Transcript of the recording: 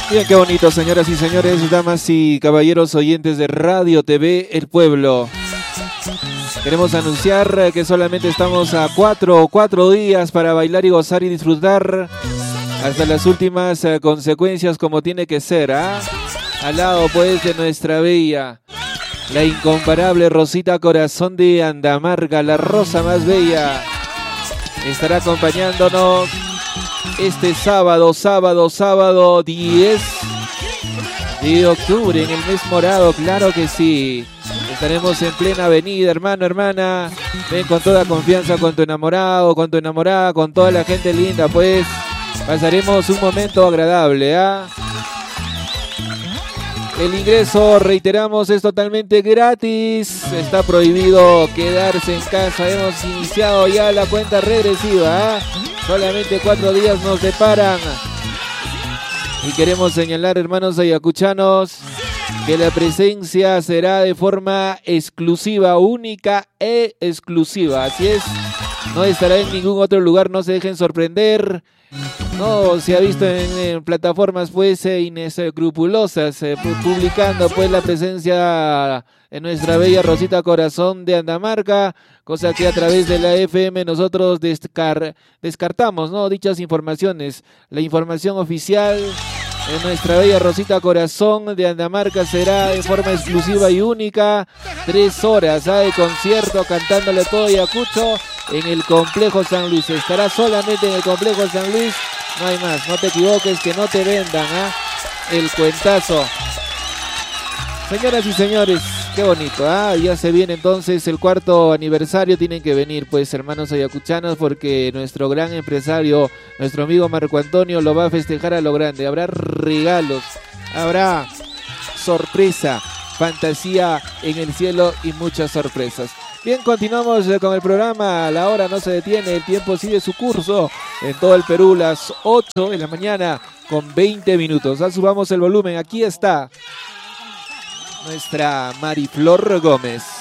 Bien, qué bonito, señoras y señores, damas y caballeros oyentes de Radio TV El Pueblo. Queremos anunciar que solamente estamos a cuatro días para bailar y gozar y disfrutar hasta las últimas consecuencias como tiene que ser, ¿ah? Al lado pues de nuestra bella, la incomparable Rosita Corazón de Andamarca, la rosa más bella, estará acompañándonos este sábado 10 de octubre en el mes morado, claro que sí. Estaremos en plena avenida, hermano, hermana. Ven con toda confianza con tu enamorado, con tu enamorada, con toda la gente linda, pues pasaremos un momento agradable, ¿ah? El ingreso, reiteramos, es totalmente gratis. Está prohibido quedarse en casa. Hemos iniciado ya la cuenta regresiva, ¿ah? Solamente 4 días nos separan. Y queremos señalar, hermanos ayacuchanos, que la presencia será de forma exclusiva, única e exclusiva. Así es, no estará en ningún otro lugar, no se dejen sorprender. No se ha visto en plataformas pues inescrupulosas publicando pues la presencia de nuestra bella Rosita Corazón de Andamarca, cosa que a través de la FM nosotros descartamos, ¿no?, dichas informaciones. La información oficial de nuestra bella Rosita Corazón de Andamarca será de forma exclusiva y única, 3 horas de concierto cantándole todo Ayacucho en el Complejo San Luis. Estará solamente en el Complejo San Luis, no hay más, no te equivoques, que no te vendan el cuentazo. Señoras y señores, qué bonito, ya se viene entonces el 4º aniversario. Tienen que venir pues, hermanos ayacuchanos, porque nuestro gran empresario, nuestro amigo Marco Antonio, lo va a festejar a lo grande. Habrá regalos, habrá sorpresa, fantasía en el cielo y muchas sorpresas. Bien, continuamos con el programa. La hora no se detiene, el tiempo sigue su curso en todo el Perú, las 8 de la mañana con 20 minutos. Subamos el volumen, aquí está nuestra Mariflor Gómez.